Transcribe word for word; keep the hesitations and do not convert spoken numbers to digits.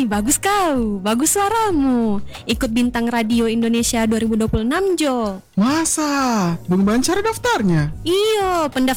bagus kau, bagus suaramu. Ikut Bintang Radio Indonesia dua ribu dua puluh enam, Jo. Masa? Bagaimana cara daftarnya? Iyo, pendaftaran